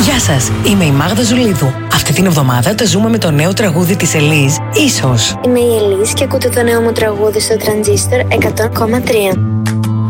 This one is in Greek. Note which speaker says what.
Speaker 1: Γεια σας, είμαι η Μάγδα Ζουλίδου. Αυτή την εβδομάδα το ζούμε με το νέο τραγούδι της Ελίζ, Ίσως.
Speaker 2: Είμαι η Ελίζ και ακούτε το νέο μου τραγούδι στο Τρανζίστορ 100,3.